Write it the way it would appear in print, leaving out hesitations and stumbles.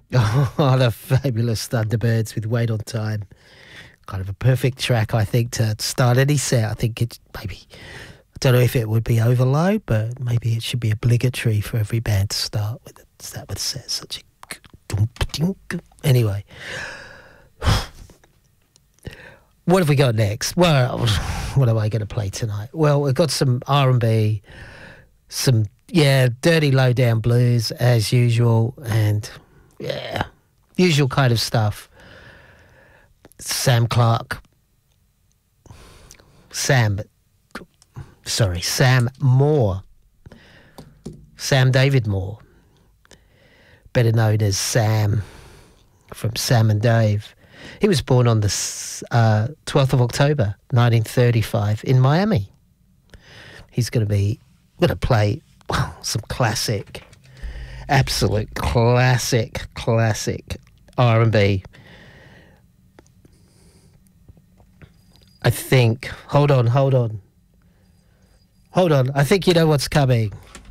Oh, the fabulous Thunderbirds with Wait on Time. Kind of a perfect track, I think, to start any set. I think it maybe, I don't know if it would be overload, but maybe it should be obligatory for every band to start with it. That would set such a... Anyway. What have we got next? Well, what am I going to play tonight? Well, we've got some R&B, some, dirty low-down blues, as usual, and, usual kind of stuff. Sam Moore. Sam David Moore. Better known as Sam from Sam and Dave. He was born on the 12th of October, 1935, in Miami. He's going to play some classic, absolute classic R&B. I think, hold on. I think you know what's coming.